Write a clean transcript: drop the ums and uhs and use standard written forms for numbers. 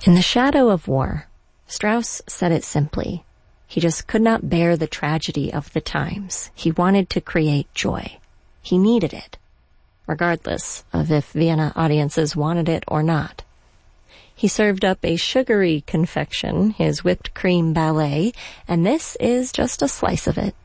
In The Shadow of War, Strauss said it simply. He just could not bear the tragedy of the times. He wanted to create joy. He needed it, regardless of if Vienna audiences wanted it or not. He served up a sugary confection, his whipped cream ballet, and this is just a slice of it.